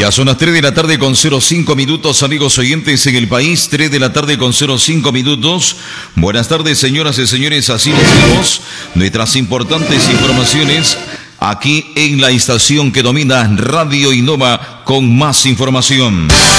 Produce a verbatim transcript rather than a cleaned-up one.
Ya son las tres de la tarde con cero cinco minutos, amigos oyentes en el país, tres de la tarde con cero cinco minutos. Buenas tardes, señoras y señores, así les damos nuestras importantes informaciones aquí en la estación que domina Radio Innova con más información.